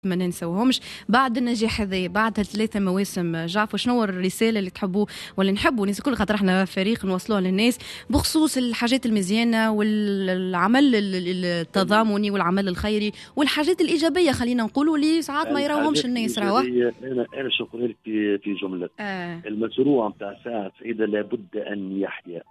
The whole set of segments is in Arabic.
ما ننسوهمش بعد النجاح هذا، بعد 3 مواسم. جعفر، شنو الرساله اللي تحبوا ولا نحبوا الناس الكل، خاطر احنا فريق نوصلوها للناس بخصوص الحاجات المزيانه والعمل التضامني والعمل الخيري والحاجات الايجابيه، خلينا نقولوا اللي ساعات ما يراوهمش الناس. راهو انا شكرا لك في جمله. المشروع نتاع ساعه سعيده لابد ان يحيا.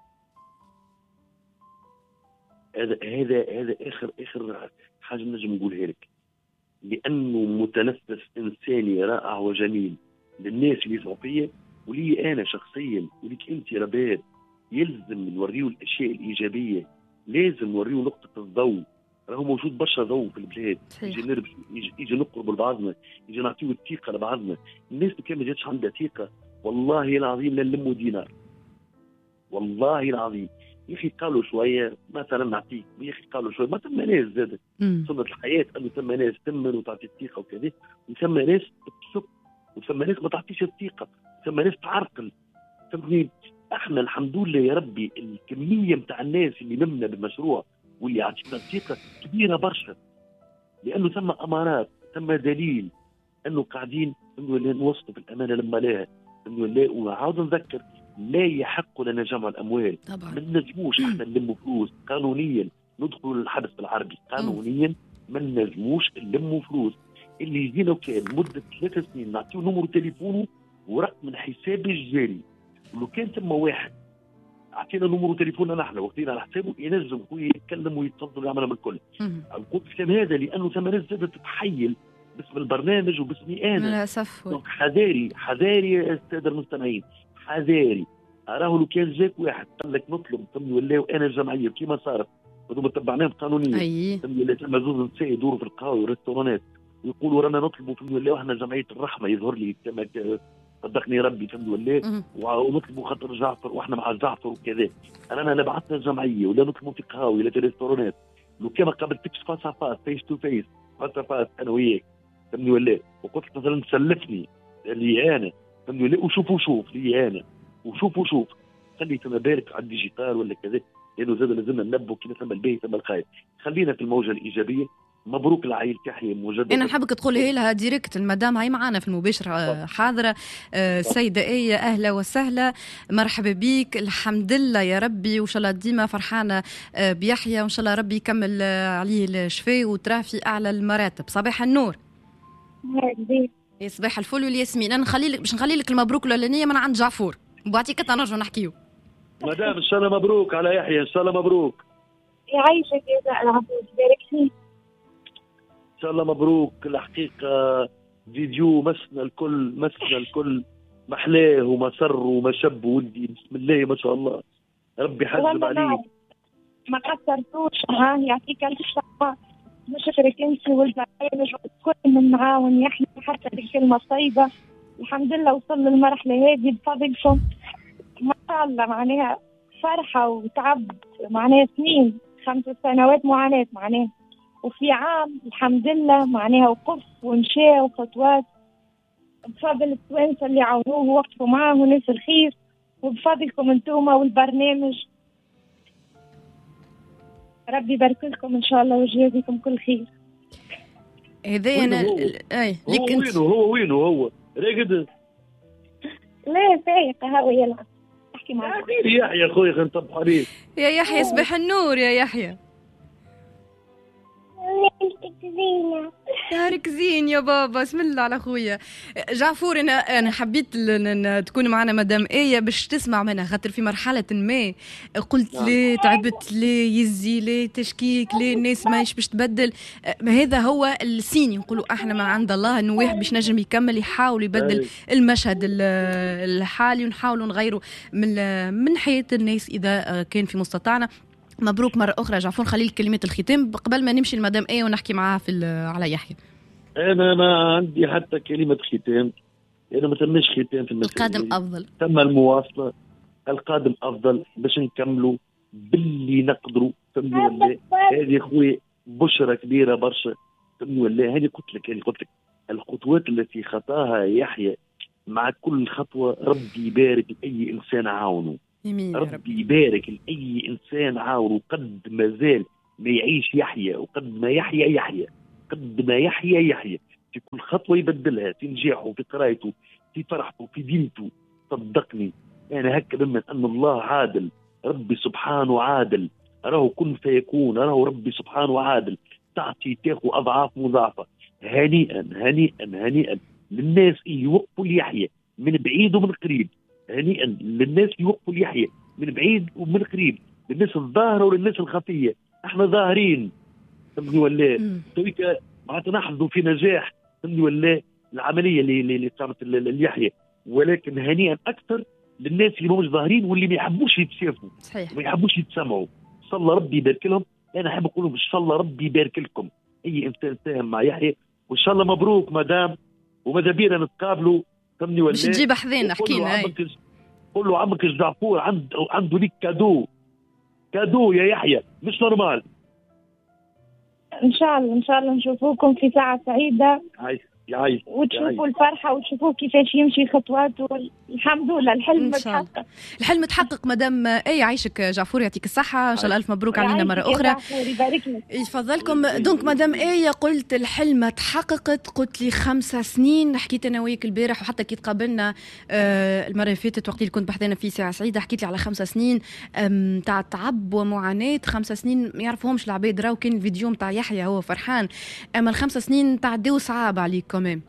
هذا اخر حاجه نجم نقولها لك، لانه متنفس انساني رائع وجميل للناس اللي يسعوا ولي انا شخصيا وليك انت يا رباب. يلزم نوريه الاشياء الايجابيه، لازم نوريه نقطه الضوء. راهو موجود برشا ضوء في البلاد، يجي نربح، يجي نقرب لبعضنا، يجي نعطيه الثقه لبعضنا. الناس اللي كان ما جاتش عندها ثقه والله العظيم لا نلموا دينار، والله العظيم. يا اخي قالوا شويه مثلا نعطيك، يا اخي قالوا شويه ما ثم ناس زادت سنه الحياه انه ثم ناس تمن وتعطي الثقه وكذا، وثم ناس تسك، وثم ناس ما تعطيش الثقه، ثم ناس تعرقل. فهمتني؟ احنا الحمد لله يا ربي الكميه نتاع الناس اللي نمنا بالمشروع واللي يعطينا الثقه كبيره برشا، لانه ثم امارات، ثم دليل انه قاعدين انه نوصلوا بالامانه لما لا انه لا. وعاود نذكر، لا يحق لنا جمع الاموال طبعا. ما نجموش احنا نلموا فلوس قانونيا، ندخلوا للحبس بالعربي قانونيا، ما نجموش نلموا فلوس. اللي يجينا كان مده 3 سنين نعطيه نمر تليفونه ورقم من حسابه الجاري، ولو كان ثم واحد اعطينا نمر تليفوننا نحن وقتنا على حسابه ينجم هو يتكلم ويتفضل ويعمل من الكل. نقول الكلام هذا لانه ثم ناس زادت تتحيل باسم البرنامج وباسمي انا. للاسف حذاري يا الساده المستمعين، حذاري. راهو لو كان جاك واحد قال لك نطلب ثم ولاو انا الجمعيه كيما صارت هذوما تبعناهم قانونيا، ثم ولا ثم زوز نساء يدوروا في القهاوي والريستورانات ويقولوا رانا نطلبوا ثم ولاو احنا جمعيه الرحمه، يظهر لي كما صدقني ربي ثم ولا ونطلبوا خاطر جعفر واحنا مع جعفر وكذا. انا لا بعثنا الجمعيه ولا نطلبوا في قهاوي ولا في ريستورانات. لو كما قابلتكش فاس فاس فيس تو فيس فاس فاس انا وياك ثم ولا وقلت مثلا سلفني اللي انا ثم ولا وشوف لي انا وشوف خلي ثم بارك على الديجيتال ولا كذا، لانه زاد لازمنا ننبه كيف ثم الباهي ثم الخايب. خلينا في الموجه الايجابيه. مبروك لعائلة يحيى مجددا. انا نحبك تقولي لها ديريكت، المدام هاي معانا في المباشر حاضره. السيده ايه اهلا وسهلا، مرحبا بيك. الحمد لله يا ربي، وان شاء الله ديما فرحانه بيحيى، وان شاء الله ربي يكمل عليه الشفاء وتراه في اعلى المراتب. صباح النور. يا صباح الفل والياسمين. انا باش نخلي لك المبروك الاولانيه من عند جعفور وبعطيك نرجعوا نحكيو. مدام ان شاء الله مبروك على يحيى، ان شاء الله مبروك. يعيشك يا زهر العبود، بارك فيك ان شاء الله مبروك. الحقيقه فيديو مسنا الكل محلاه وما سر وما شب ولدي، بسم الله ما شاء الله، ربي يحجب عليك. ما قصرتوش، يعطيك الف صحه. نشكرك انت والبرنامج والكل من معاون يحيى حتى بالكلمه الطيبه. الحمد لله وصل للمرحله هذه بفضلكم، ما شاء الله. معناها فرحه وتعب، معناها سنين 5 سنوات معاناه معناها، وفي عام الحمد لله معناها وقف ومشى وخطوات بفضل التوانسه اللي عاونوه ووقفوا معاه وناس الخير، وبفضلكم انتوما والبرنامج. ربي يبارك لكم ان شاء الله ويجازيكم كل خير. هذا انا هو وينه راقد؟ لا فايق هو يلعب. احكي معك يا يحيى اخوي نطبح عليك. يا يحيى صباح النور يا يحيى. نهارك زين يا بابا، بسم الله على خويا جعفور. انا حبيت تكون معنا مدام ايه باش تسمع منها، خاطر في مرحله ما قلت ليه تعبت، ليه يزي، ليه تشكيك، ليه الناس ماهيش باش تبدل. هذا هو السين نقولوا احنا ما عند الله، انه واحد باش نجم يكمل يحاول يبدل المشهد الحالي، ونحاولوا نغيروا من حياه الناس اذا كان في مستطاعنا. مبروك مرة أخرى جعفور. خليل كلمة الختام قبل ما نمشي المدام ايه ونحكي معاها على يحيى. أنا ما عندي حتى كلمة ختام، أنا ما تمش ختام في المسألة. القادم أفضل، تم المواصلة، القادم أفضل باش نكملوا باللي نقدروا. فهمني ولا هذه خوي بشرة كبيرة برشا. فهمني ولا هذه قلت لك الخطوات التي خطاها يحيى، مع كل خطوة ربي يبارك لأي إنسان عاونه، ربي يبارك لأي إنسان عاونه. قد ما زال ما يعيش يحيى، وقد ما يحيى قد ما يحيى في كل خطوه يبدلها، في نجاحه، في قرايته، في فرحته، في دينته. صدقني انا هكا بمن ان الله عادل، ربي سبحانه عادل، راهو كن فيكون، راهو ربي سبحانه عادل، تعطي تاخذ اضعاف مضاعفه. هنيئا هنيئا هنيئا للناس اللي يوقفوا ليحيى من بعيد ومن قريب، هنيئا للناس اللي يوقفوا ليحيى من بعيد ومن قريب، للناس الظاهره وللناس الخفيه. احنا ظاهرين فهمني ولا تويك معناتها نحظوا في نجاح فهمني ولا العمليه اللي صارت ليحيى، ولكن هنيئا اكثر للناس اللي مش ظاهرين واللي ما يحبوش يتشافوا، صحيح، ما يحبوش يتسمعوا. ان شاء الله ربي يبارك لهم. انا احب اقول لهم ان شاء الله ربي يبارك لكم اي انسان ساهم مع يحيى، وان شاء الله مبروك مدام، وماذا بينا نتقابلوا فهمني ولا باش تجيب حذينا حكينا. قول له عمك الجعفور عنده ليك كادو يا يحيى مش نورمال. ان شاء الله ان شاء الله نشوفوكم في ساعه سعيده يعيش وتشوفوا الفرحه وتشوفوا كيفاش يمشي خطواته. الحمد لله الحلم تحقق. الحلم تحقق مدام اي عايشك جعفور، يعطيك الصحه ان شاء الله. الف مبروك علينا مره اخرى. يبارك لك. يفضلكم. دونك مدام اي قلت الحلم تحققت، قلت لي 5 سنين. حكيت انا وياك البارح وحتى كي تقابلنا المره اللي فاتت وقت اللي كنت بحثنا في ساعه سعيده حكيت لي على 5 سنين تاع تعب ومعاناه. 5 سنين ما يعرفهمش العباد، راهو كان الفيديو نتاع يحيى هو فرحان، اما ال5 سنين تعداو صعاب عليك كمان.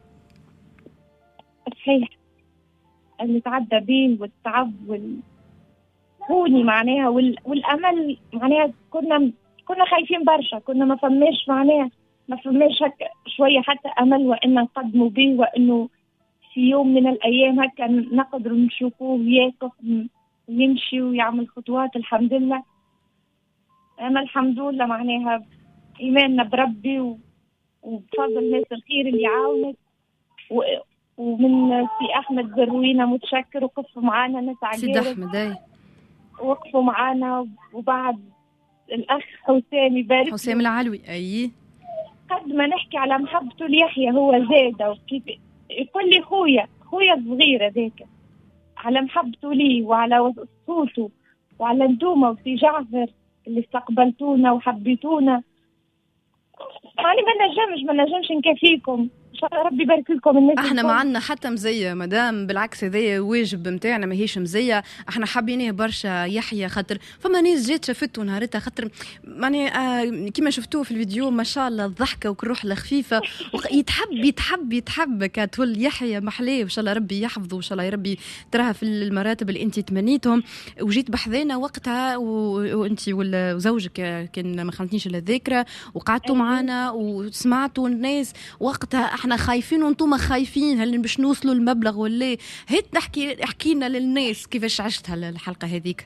صحيح، اللي تعدى بيه والتعب والهوني معناها والامل معناها كنا خايفين برشا، كنا ما فماش معناها ما فماش هكا شويه حتى امل وان نقدموا به، وانه في يوم من الايام هكا نقدروا نشوفوه يقف ويمشي ويعمل خطوات. الحمد لله. انا الحمد لله معناها ايماننا بربي وبفضل الناس الخير اللي عاونت ومن سي احمد زروينا متشكر وقفوا معانا ناس عجيبه. سيد احمد وقفوا معانا، وبعد الاخ حسام يبارك حسام العلوي. اي قد ما نحكي على محبته ليحيى هو زاده، وكيف يقول لي خويا الصغير هذاك على محبته لي وعلى صوته وعلى انتوما وسي جعفر اللي استقبلتونا وحبيتونا. يعني ما نجمش نكفيكم. ان شاء الله ربي يبارك لكم الناس. احنا ما عندنا حتى مزيه مدام، بالعكس هذايا واجب نتاعنا ماهيش مزيه. احنا حابينه برشا يحيى، خاطر فما ناس جات شافته نهارتها، خاطر معني كيما شفتوه في الفيديو ما شاء الله الضحكه والروح الخفيفه يتحب كتول يحيى محلاه. وان شاء الله ربي يحفظه، وان شاء الله ربي تراها في المراتب اللي انت تمنيتهم. وجيت بحذانا وقتها وانت وزوجك كان ما خلتنيش الا الذاكره، وقعدتوا معنا وسمعتوا الناس وقتها. احنا خايفين وانتم خايفين، هل باش نوصلوا المبلغ ولا هيك؟ احكينا للناس كيفاش عشتها الحلقه هذيك.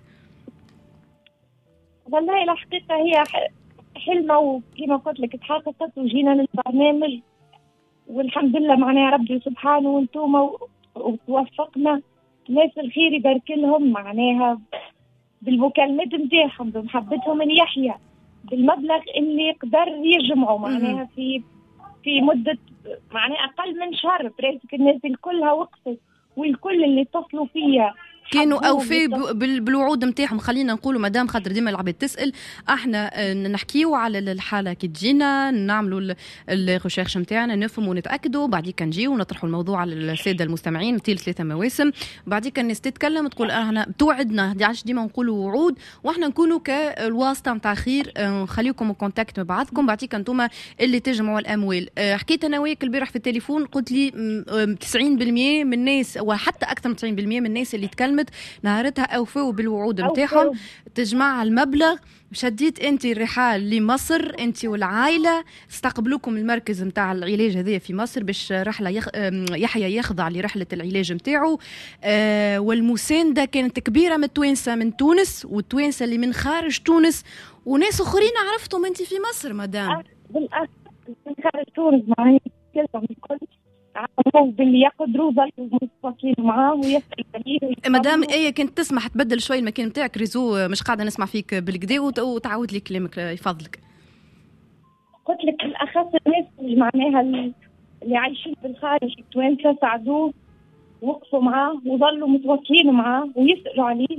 والله الحقيقه هي حلمه، وكما قلت لك تحققت وجينا للبرنامج والحمد لله معناها ربي سبحانه وانتم وتوفقنا. ناس الخير يبارك لهم معناها بالمكالمات نتاعهم بمحبتهم ليحيى بالمبلغ اللي يقدر يجمعوا معناها في مدة معناها أقل من شهر. بريسك الناس الكلها وقفت والكل اللي اتصلوا فيا كانوا أوفي بالوعود متاعهم. خلينا نقولوا مدام، خاطر ديما العباد تسأل، احنا نحكيو على الحالة كي تجينا، نعملوا الريشيرش متاعنا، نفهموا ونتأكدوا، بعديك نجيو ونطرحوا الموضوع على السادة المستمعين طيل 3 مواسم. بعديك الناس تتكلم تقول احنا توعدنا، ديما نقولوا وعود واحنا نكونوا كالواسطة متاع خير، نخليكم كونتاكت مع بعضكم. بعديك انتم اللي تجمعوا الأموال. حكيت أنا وياك البارح في التليفون، قلت لي 90% من الناس وحتى أكثر من 90% من الناس اللي تكلمت نهارتها أوفوا بالوعود متاعهم تجمع المبلغ. شديت انت الرحال لمصر انت والعائله، استقبلوكم المركز متاع العلاج هذا في مصر باش رحله يحيى يخضع لرحله العلاج متاعه. والمسانده كانت كبيره من التوانسه من تونس والتوانسه اللي من خارج تونس وناس اخرين عرفتهم انت في مصر مدام. بالأخذ من خارج تونس معي كلهم الكل عرفوا باللي يقدروا ظلوا متواصلين معاه ويسأل عليه. مدام ايه كنت تسمح تبدل شوي المكان نتاعك، ريزو مش قاعده نسمع فيك بالكدا، وتعاود لي كلامك يفضلك. قلت لك الاخص الناس اللي معناها اللي عايشين بالخارج التوانسه ساعدوه وقفوا معاه وظلوا متواصلين معاه ويسألوا عليه.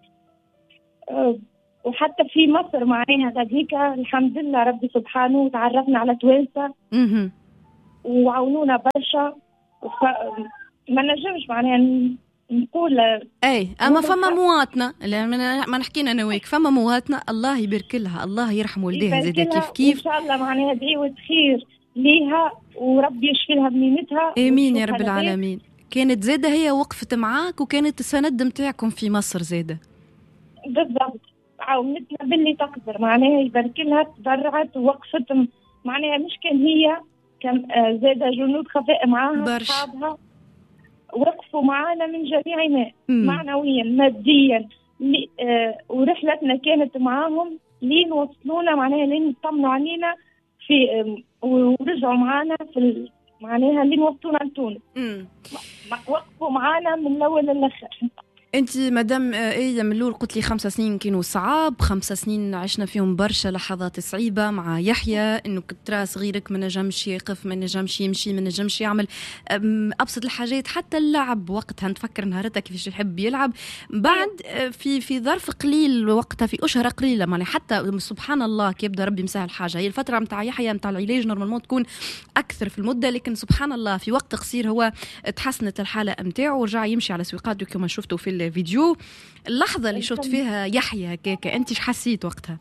وحتى في مصر معناها هذيك الحمد لله ربي سبحانه وتعرفنا على توانسه وعاونونا برشا. ما نجمش معناها نقول اي اما فما مواطنه ما نحكينا انا وياك، فما مواطنه الله يبارك لها، الله يرحم والديها زاد كيف ان شاء الله معناها دعوة خير ليها وربي يشفي لها بنينتها. امين يا رب العالمين. كانت زاده هي وقفت معاك وكانت السند نتاعكم في مصر زاده. بالضبط، عاونتنا باللي تقدر معناها يبارك لها، تبرعت ووقفت معناها. مش كان هي كان زاده جنود خفاء معاها اصحابها وقفوا معانا من جميع ما معنويا ماديا. ورحلتنا كانت معاهم لين وصلونا معناها، لين طمنوا علينا في ورجعوا معانا في معناها لين وصلونا لتونس. وقفوا معانا من الاول للاخر. انت مدام ايه من الاول قلت لي 5 سنين كانوا صعاب، 5 سنين عشنا فيهم برشا لحظات صعيبه مع يحيى، انه ترى صغيرك ما نجمش يقف، ما نجمش يمشي، ما نجمش يعمل ابسط الحاجات، حتى اللعب وقتها نتفكر نهارتها كيفاش يحب يلعب. بعد في ظرف قليل وقتها، في اشهر قليله معناها، حتى سبحان الله كي يبدا ربي مسهل حاجه. هي الفتره نتاع يحيى نتاع العلاج نورمالمون تكون اكثر في المده، لكن سبحان الله في وقت قصير هو تحسنت الحاله نتاعو ورجع يمشي على سويقاته كما شفتوا في الفيديو. اللحظة اللي شفت فيها يحيى هكاكا انت ايش حسيت وقتها؟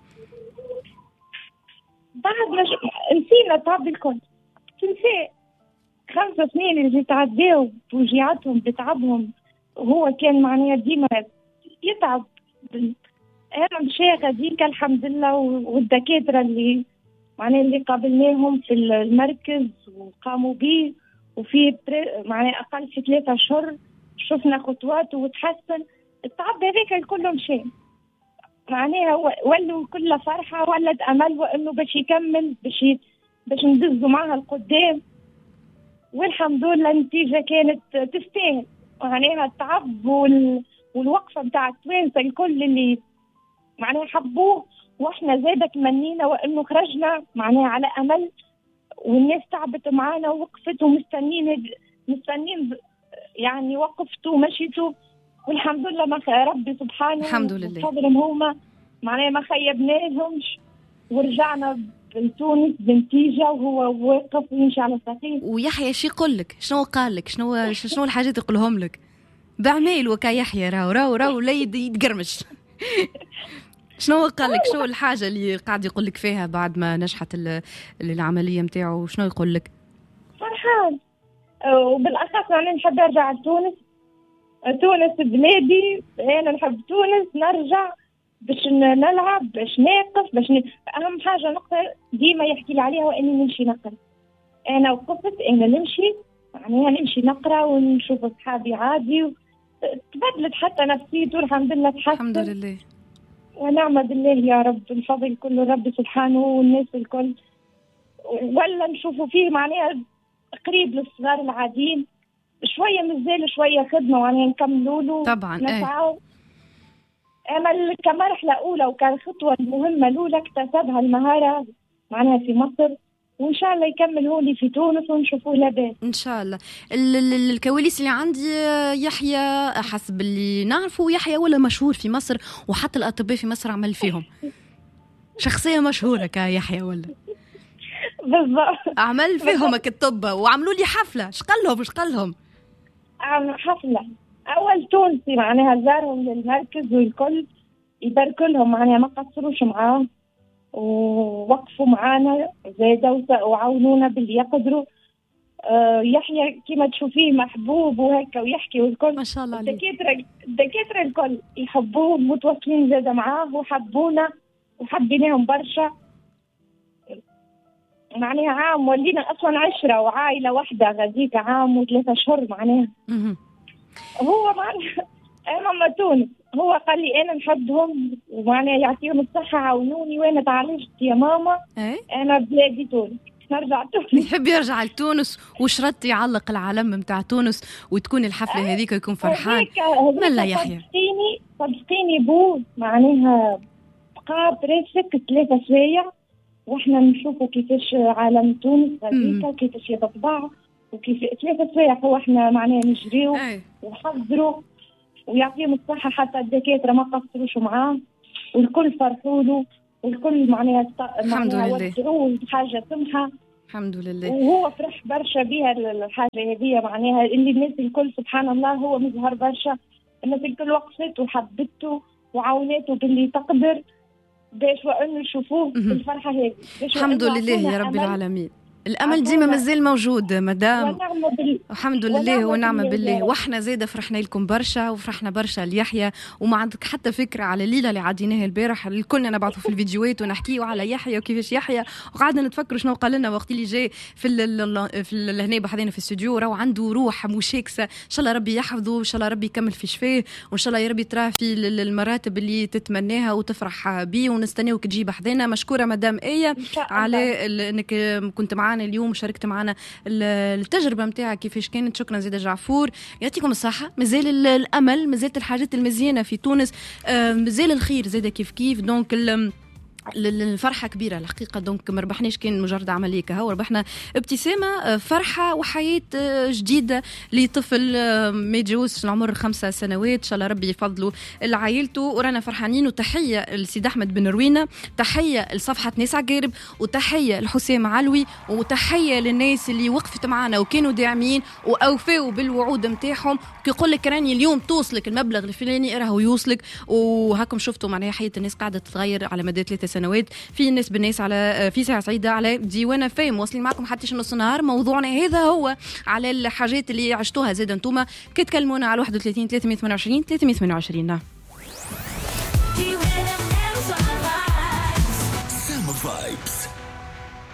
بعد ما نسينا تعب الكل، تنسى 5 سنين اللي تعداو بوجيعاتهم بتعبهم، وهو كان معناها ديما يتعب. انا مشي غاديك الحمد لله، والدكاترة اللي معناها اللي قابلناهم في المركز وقاموا به، وفي معناها اقل في 3 أشهر شفنا خطوات وتحسن. التعب هذاك الكل مشى معناها، ولوا كل فرحة ولد أمل، وإنه باش يكمل باش ندزوا معها القدام. والحمد لله النتيجة كانت تستاهل معناها التعب والوقفة بتاع التوانسة الكل اللي معناها حبوه، وإحنا زادة تمنينا وإنه خرجنا معناها على أمل. والناس تعبت معانا ووقفت ومستنين يعني وقفتوا ومشيتوا، والحمد لله ما ربي سبحانه الحمد لله بفضلهم هما معناها ما خيبناهمش، ورجعنا لتونس بنتيجة وهو واقف ويمشي على ساقيه. ويحيى شي يقول لك؟ شنو قال لك؟ شنو الحاجات يقولهم لك بعميل وكا يحيى راو لا يتقرمش؟ شنو قال لك؟ شنو الحاجة اللي قاعد يقول لك فيها بعد ما نجحت العملية نتاعو؟ شنو يقول لك؟ فرحان، وبالأخص أنا نحب أرجع لتونس. تونس بلادي، أنا نحب تونس، نرجع باش نلعب، باش ناقف، أهم حاجة نقطة ديما يحكي لي عليها، وإني نمشي نقرأ. أنا وقفت، أنا نمشي معناها نمشي نقرأ ونشوف أصحابي عادي، تبدلت حتى نفسيته الحمد لله، تحسن الحمد لله ونعم بالله يا رب. الفضل كله رب سبحانه، والناس الكل ولا نشوفوا فيه معناها قريب للصغار العاديين. شوية مازال شوية خدمة معناها نكملوا له طبعا نسعوا. أما كمرحلة أولى وكالخطوة المهمة الأولى اكتسبها المهارة معناها في مصر، وإن شاء الله يكمل هوني في تونس ونشوفوه لاباس إن شاء الله. الكواليس اللي عندي يحيى حسب اللي نعرفه، يحيى ولا مشهور في مصر، وحتى الأطباء في مصر عمل فيهم شخصية مشهورة كيحيى ولا بالضبط، عمل فيهم كالطب، وعملوا لي حفلة. شقلهم حفلة أول تونسي معناها زارهم للمركز، والكل يبارك لهم معناها ما قصروش معاه، ووقفوا معانا زادة وعاونونا باللي يقدروا. يحيى كما تشوفيه محبوب وهكا ويحكي والكل ما شاء الله عليه. الدكاترة الكل يحبوه، متواصلين زادة معاه وحبونا وحبيناهم برشا معناها. عام ولينا أصلا 10 وعائلة واحدة غاديك، عام و3 أشهر معناها. هو معناها أنا تونس، هو قال لي أنا نحبهم ومعناها يعطيهم الصحة، عاونوني وأنا تعالجت يا ماما. أنا بلادي تونس، نرجع تونس. يحب يرجع لتونس، وشرط يعلق العلم متاع تونس وتكون الحفلة هذيك يكون فرحان. ملا يحيى صدقيني بو معناها بقى بريسك 3 سوايع واحنا نشوفوا كيفاش عالم تونس غاديكا، كيفاش يتطبع، وكيف 3 سوايع هو احنا معناها نجريو وحضروا، ويعطيهم الصحة. حتى الدكاترة ما قصروش معاه، والكل فرحوا له، والكل معناها الحمد لله ودعوه حاجة سمحة. الحمد لله. وهو فرح برشا بها الحاجه هذه، معناها اللي الناس الكل سبحان الله هو مظهر برشا، الناس الكل وقفته وحبته وعاونته باللي تقدر باش وانه يشوفوه بالفرحه هذه. الحمد لله يا رب العالمين. الامل ديما مازال موجود مدام، الحمد لله ونعم بالله. واحنا زاده فرحنا لكم برشا، وفرحنا برشا ليحيى، وما عندك حتى فكره على الليله اللي عديناها البارح الكلنا نبعثوا في الفيديوهات ونحكيوا على يحيى وكيفاش يحيى، وقعدنا نتفكروا شنو قال لنا وقت اللي جاي في هنا بحذينا في الاستوديو، راهو عنده روح مشاكسه، ان شاء الله ربي يحفظه، وان شاء الله ربي يكمل في شفاه، وان شاء الله يا ربي تراه في المراتب اللي تتمناها وتفرح بيه، ونستناوك تجي بحذينا. مشكوره مدام ايه على انك كنت معنا اليوم وشاركت معنا التجربه نتاعك كيفاش كانت. شكرا زيد جعفور، يعطيكم الصحه. مازال الامل، مازالت الحاجات المزيانه في تونس، مازال الخير زيد كيف دونك الفرحه كبيره الحقيقه. دونك ما ربحناش كان مجرد عمليه كهو، ربحنا ابتسامه، فرحه وحياه جديده لطفل ما يتجاوزش العمر 5 سنوات. ان شاء الله ربي يفضلوا لعائلته، ورانا فرحانين. وتحيه لسيد احمد بن روينه، تحيه لصفحه ناس عقارب، وتحيه لحسام علوي، وتحيه للناس اللي وقفت معنا وكانوا داعمين واوفوا بالوعود نتاعهم. كيقول لك راني اليوم توصلك المبلغ الفلاني راهو يوصلك. وهاكم شفتوا معناها حياه الناس قاعده تتغير على مدى 3 سنوات. في الناس بالناس على في ساعة سعيدة على ديوانة فاهم، واصلين معكم حتى نص النهار. موضوعنا هذا هو على الحاجات اللي عشتوها زاد انتوما. كتكلمونا على 31 328 328.